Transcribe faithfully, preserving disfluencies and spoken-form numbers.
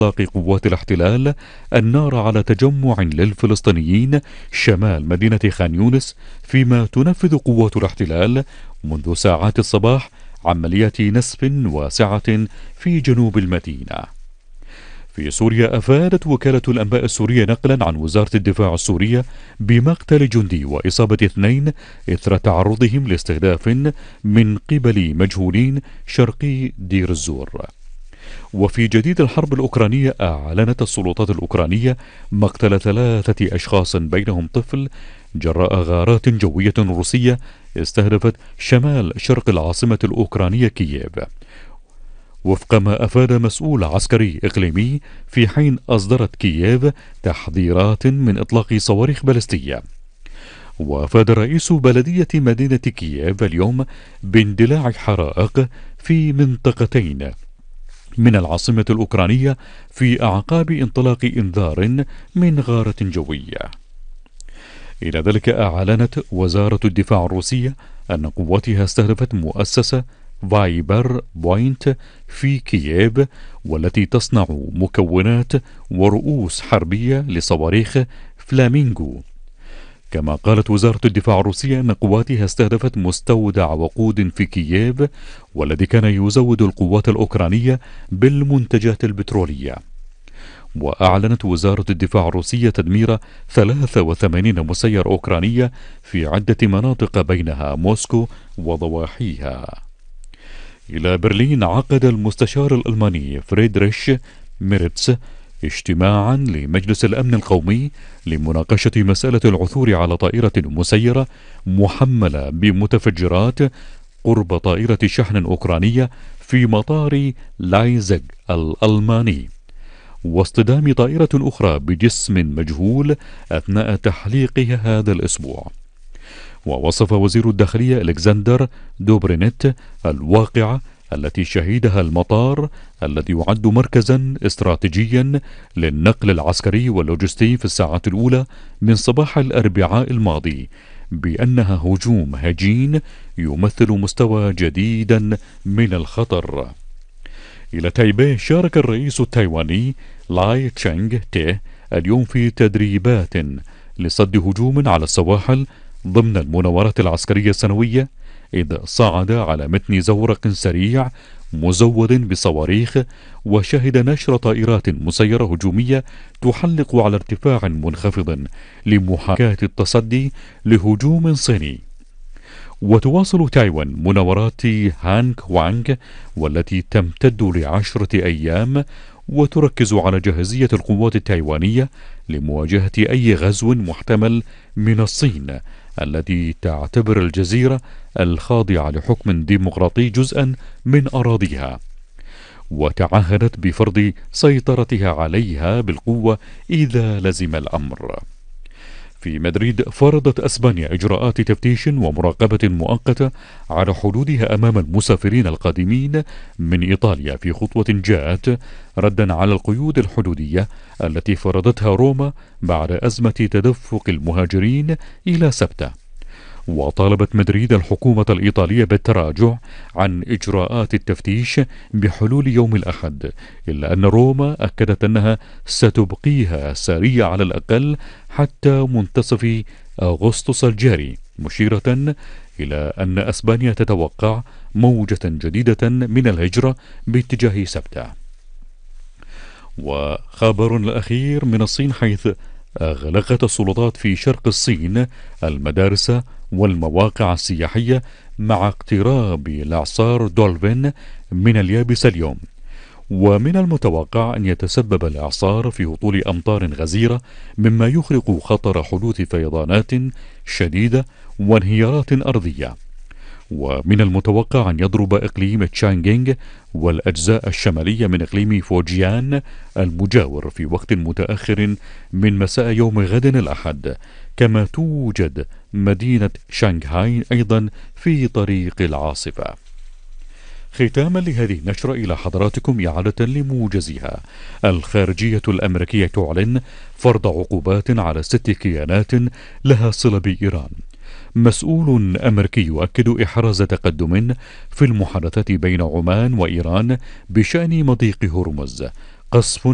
إطلاق قوات الاحتلال النار على تجمع للفلسطينيين شمال مدينة خان يونس، فيما تنفذ قوات الاحتلال منذ ساعات الصباح عمليات نسف واسعة في جنوب المدينة. في سوريا، أفادت وكالة الأنباء السورية نقلا عن وزارة الدفاع السورية بمقتل جندي وإصابة اثنين إثر تعرضهم لاستهداف من قبل مجهولين شرقي دير الزور. وفي جديد الحرب الأوكرانية، أعلنت السلطات الأوكرانية مقتل ثلاثة أشخاص بينهم طفل جراء غارات جوية روسية استهدفت شمال شرق العاصمة الأوكرانية كييف، وفق ما أفاد مسؤول عسكري إقليمي، في حين أصدرت كييف تحذيرات من إطلاق صواريخ باليستية. وأفاد رئيس بلدية مدينة كييف اليوم باندلاع حرائق في منطقتين من العاصمة الأوكرانية في أعقاب انطلاق إنذار من غارة جوية. إلى ذلك، أعلنت وزارة الدفاع الروسية أن قواتها استهدفت مؤسسة فايبر بوينت في كييف، والتي تصنع مكونات ورؤوس حربية لصواريخ فلامينغو. كما قالت وزارة الدفاع الروسية أن قواتها استهدفت مستودع وقود في كييف، والذي كان يزود القوات الأوكرانية بالمنتجات البترولية. وأعلنت وزارة الدفاع الروسية تدمير ثلاثة وثمانين مسير أوكرانية في عدة مناطق بينها موسكو وضواحيها. إلى برلين، عقد المستشار الألماني فريدريش ميرتس اجتماعا لمجلس الأمن القومي لمناقشة مسألة العثور على طائرة مسيرة محملة بمتفجرات قرب طائرة شحن أوكرانية في مطار لايزيغ الألماني، واصطدام طائرة أخرى بجسم مجهول أثناء تحليقها هذا الأسبوع. ووصف وزير الداخلية ألكسندر دوبرينيت الواقعة التي شهدها المطار، الذي يعد مركزا استراتيجيا للنقل العسكري واللوجستي في الساعات الأولى من صباح الأربعاء الماضي، بأنها هجوم هجين يمثل مستوى جديدا من الخطر. إلى تايبي، شارك الرئيس التايواني لاي تشانغ تي اليوم في تدريبات لصد هجوم على السواحل ضمن المناورات العسكرية السنوية، إذ صعد على متن زورق سريع مزود بصواريخ، وشهد نشر طائرات مسيرة هجومية تحلق على ارتفاع منخفض لمحاكاة التصدي لهجوم صيني. وتواصل تايوان مناورات هانغ وانغ، والتي تمتد لعشرة أيام، وتركز على جاهزية القوات التايوانية لمواجهة أي غزو محتمل من الصين، التي تعتبر الجزيرة الخاضعة لحكم ديمقراطي جزءا من أراضيها، وتعهدت بفرض سيطرتها عليها بالقوة إذا لزم الأمر. في مدريد، فرضت أسبانيا إجراءات تفتيش ومراقبة مؤقتة على حدودها أمام المسافرين القادمين من إيطاليا، في خطوة جاءت ردا على القيود الحدودية التي فرضتها روما بعد أزمة تدفق المهاجرين إلى سبتة. وطالبت مدريد الحكومة الإيطالية بالتراجع عن إجراءات التفتيش بحلول يوم الأحد، إلا أن روما أكدت أنها ستبقيها سارية على الأقل حتى منتصف أغسطس الجاري، مشيرة إلى أن أسبانيا تتوقع موجة جديدة من الهجرة باتجاه سبتة. وخبر الأخير من الصين، حيث أغلقت السلطات في شرق الصين المدارس والمواقع السياحية مع اقتراب الإعصار دولفين من اليابسة اليوم. ومن المتوقع أن يتسبب الإعصار في هطول أمطار غزيرة، مما يخلق خطر حدوث فيضانات شديدة وانهيارات أرضية. ومن المتوقع أن يضرب إقليم تشانغينغ والأجزاء الشمالية من إقليم فوجيان المجاور في وقت متأخر من مساء يوم غد الأحد، كما توجد مدينة شانغهاي أيضا في طريق العاصفة. ختاما لهذه النشرة، إلى حضراتكم إعادة لموجزها. الخارجية الأمريكية تعلن فرض عقوبات على ست كيانات لها صلة بإيران. مسؤول أمريكي يؤكد إحراز تقدم في المحادثات بين عمان وإيران بشأن مضيق هرمز. قصف